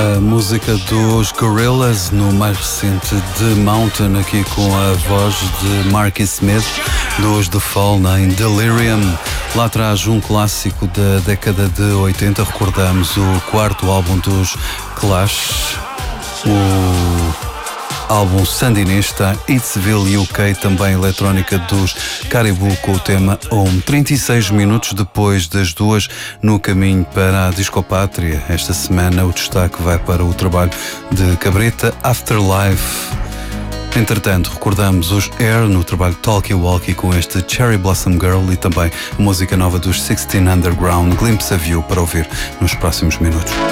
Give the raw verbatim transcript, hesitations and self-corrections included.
A música dos Gorillaz no mais recente The Mountain, aqui com a voz de Marky Smith, dos The Fall em Delirium. Lá atrás um clássico da década de oitenta, recordamos o quarto álbum dos Clash, o álbum sandinista Hitsville U K, também eletrónica dos Caribou com o tema Home. trinta e seis minutos depois das duas, no caminho para a Discopátria. Esta semana o destaque vai para o trabalho de Cabrita, Afterlife. Entretanto, recordamos os Air no trabalho Talkie Walkie com este Cherry Blossom Girl e também a música nova dos sixteen Underground, Glimpse of You, para ouvir nos próximos minutos.